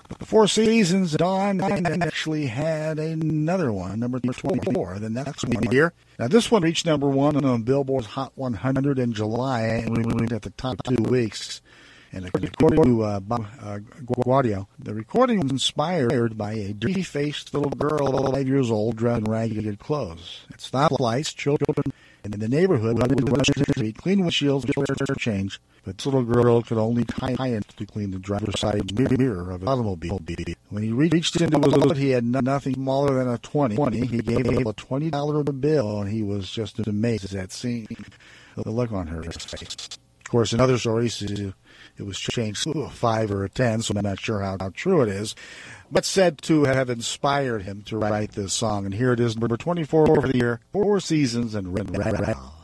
The Four Seasons, Dawn actually had another one, number 24, the next one here. Now, this one reached number one on Billboard's Hot 100 in July, and we went at the top 2 weeks. And according to Bob Guadio, the recording was inspired by a dirty-faced little girl, 5 years old, dressed in ragged clothes. At stoplights, children in the neighborhood would rush to the street, clean windshields, and change. But this little girl could only tie it to clean the driver's side mirror of his automobile. When he reached into his wallet, he had nothing smaller than a 20. He gave a $20 bill, and he was just amazed at seeing the look on her face. Of course, in other stories, it was changed to a 5 or a 10, so I'm not sure how true it is, but said to have inspired him to write this song. And here it is, number 24 for the year, Four Seasons and Red Rattle.